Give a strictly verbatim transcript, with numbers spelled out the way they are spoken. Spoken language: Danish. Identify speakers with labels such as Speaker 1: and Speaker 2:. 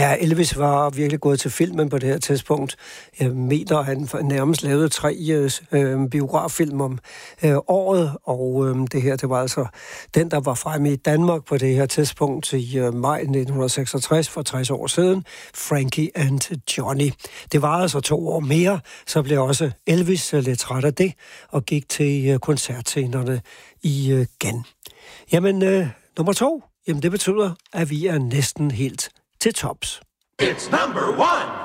Speaker 1: Ja, Elvis var virkelig gået til filmen på det her tidspunkt. Jeg mener, han nærmest lavede tre øh, biograffilm om øh, året, og øh, det her, det var altså den, der var fremme i Danmark på det her tidspunkt i øh, maj nitten seksogtres, for tres år siden, Frankie and Johnny. Det var altså to år mere, så blev også Elvis øh, lidt træt af det, og gik til øh, koncertscenerne igen. Jamen, øh, nummer to, jamen det betyder, at vi er næsten helt til tops.
Speaker 2: It's number one!